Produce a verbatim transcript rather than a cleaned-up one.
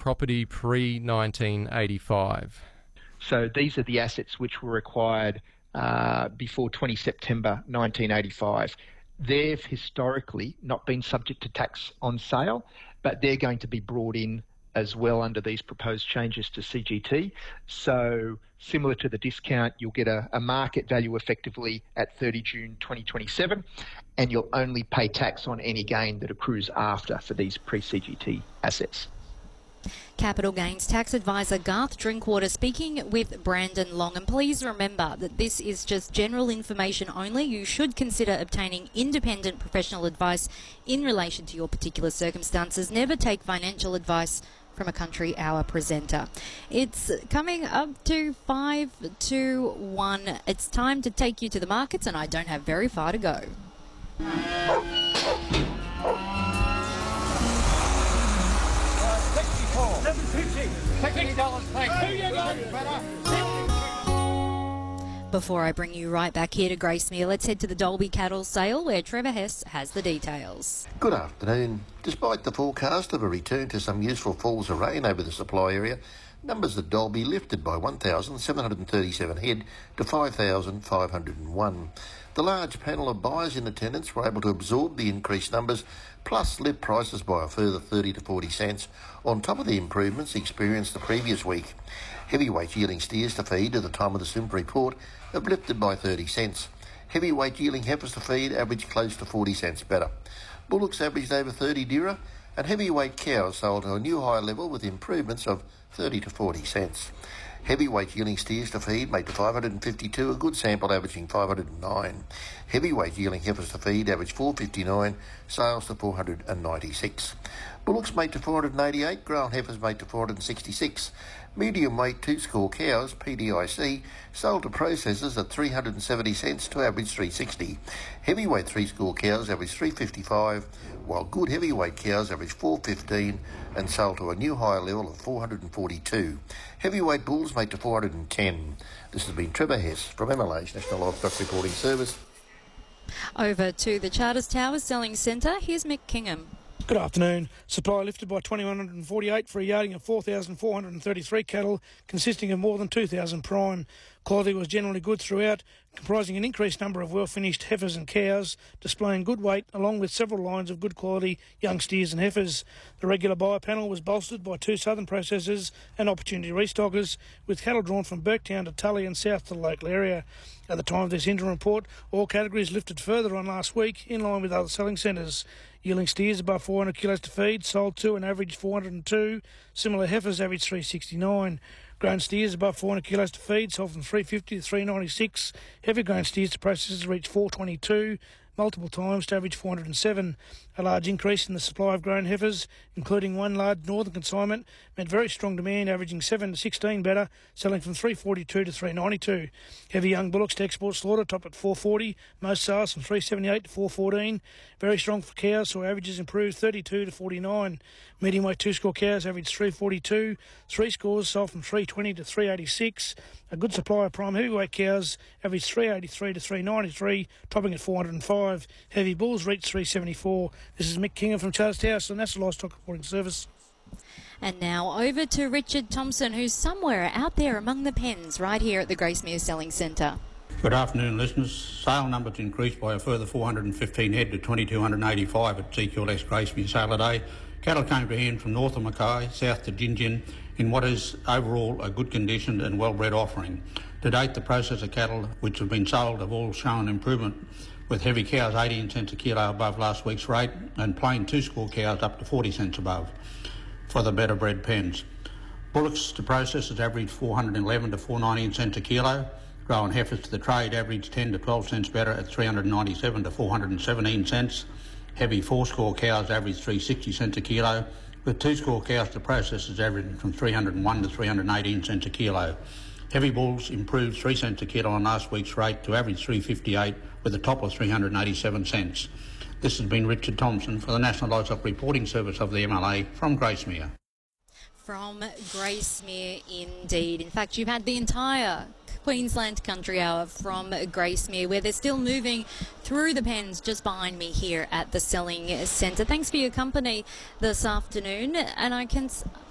property pre nineteen eighty-five. So these are the assets which were acquired uh, before the twentieth of September nineteen eighty-five. They've historically not been subject to tax on sale, but they're going to be brought in as well under these proposed changes to C G T. So similar to the discount, you'll get a, a market value effectively at thirty June twenty twenty-seven, and you'll only pay tax on any gain that accrues after for these pre-C G T assets. Capital Gains Tax Advisor Garth Drinkwater speaking with Brandon Long. And please remember that this is just general information only. You should consider obtaining independent professional advice in relation to your particular circumstances. Never take financial advice from a Country Hour presenter. It's coming up to five to one. It's time to take you to the markets, and I don't have very far to go. Before I bring you right back here to Gracemere, let's head to the Dalby cattle sale where Trevor Hess has the details. Good afternoon. Despite the forecast of a return to some useful falls of rain over the supply area, numbers at Dalby lifted by one thousand seven hundred thirty-seven head to five thousand five hundred one. The large panel of buyers in attendance were able to absorb the increased numbers, plus lift prices by a further thirty to forty cents, on top of the improvements experienced the previous week. Heavyweight yielding steers to feed at the time of the Simp report have lifted by thirty cents. Heavyweight yielding heifers to feed averaged close to forty cents better. Bullocks averaged over thirty dirham, and heavyweight cows sold to a new high level with improvements of thirty to forty cents. Heavyweight yielding steers to feed made to five hundred fifty-two, a good sample averaging five hundred nine. Heavyweight yielding heifers to feed averaged four hundred fifty-nine, sales to four hundred ninety-six. Bullocks made to four hundred eighty-eight, grown heifers made to four hundred sixty-six. Medium weight two-score cows, P D I C, sold to processors at three hundred seventy cents to average three hundred sixty. Heavyweight three-score cows averaged three hundred fifty-five, while good heavyweight cows averaged four hundred fifteen and sold to a new higher level of four hundred forty-two. Heavyweight bulls made to four hundred ten. This has been Trevor Hess from M L A's National Livestock Reporting Service. Over to the Charters Towers Selling Centre, here's Mick Kingham. Good afternoon. Supply lifted by two thousand one hundred forty-eight for a yarding of four thousand four hundred thirty-three cattle, consisting of more than two thousand prime. Quality was generally good throughout, comprising an increased number of well-finished heifers and cows, displaying good weight, along with several lines of good quality young steers and heifers. The regular buyer panel was bolstered by two southern processors and opportunity restockers, with cattle drawn from Burketown to Tully and south to the local area. At the time of this interim report, all categories lifted further on last week, in line with other selling centres. Yielding steers above four hundred kilos to feed sold to an average four hundred two. Similar heifers averaged three hundred sixty-nine. Grown steers above four hundred kilos to feed sold from three hundred fifty to three hundred ninety-six. Heavy grown steers to processors reached four hundred twenty-two, multiple times to average four hundred seven. A large increase in the supply of grown heifers, including one large northern consignment, meant very strong demand, averaging seven to sixteen better, selling from three hundred forty-two to three hundred ninety-two. Heavy young bullocks to export slaughter topped at four hundred forty, most sales from three hundred seventy-eight to four hundred fourteen. Very strong for cows, so averages improved thirty-two to forty-nine. Medium weight two-score cows averaged three hundred forty-two, three scores sold from three hundred twenty to three hundred eighty-six. A good supply of prime heavyweight cows averaged three hundred eighty-three to three hundred ninety-three, topping at four hundred five. Heavy bulls reached three hundred seventy-four. This is Mick Kingham from Charters Towers, the National Livestock Reporting Service. And now over to Richard Thompson, who's somewhere out there among the pens right here at the Gracemere Selling Centre. Good afternoon, listeners. Sale numbers increased by a further four hundred fifteen head to two thousand two hundred eighty-five at G Q L X Gracemere sale today. Cattle came to hand from north of Mackay, south to Gingin, in what is overall a good condition and well-bred offering. To date, the processor cattle which have been sold have all shown improvement, with heavy cows eighteen cents a kilo above last week's rate and plain two-score cows up to forty cents above for the better bred pens. Bullocks to processors averaged four hundred eleven to four hundred nineteen cents a kilo. Grown heifers to the trade averaged ten to twelve cents better at three hundred ninety-seven to four hundred seventeen cents. Heavy four-score cows averaged three hundred sixty cents a kilo, with two-score cows to processors averaging from three hundred one to three hundred eighteen cents a kilo. Heavy bulls improved three cents a kilo on last week's rate to average three hundred fifty-eight, with a top of three hundred eighty-seven cents. This has been Richard Thompson for the National Livestock Reporting Service of the M L A from Gracemere. From Gracemere, indeed. In fact, you've had the entire Queensland Country Hour from Gracemere, where they're still moving through the pens just behind me here at the Selling Centre. Thanks for your company this afternoon, and I can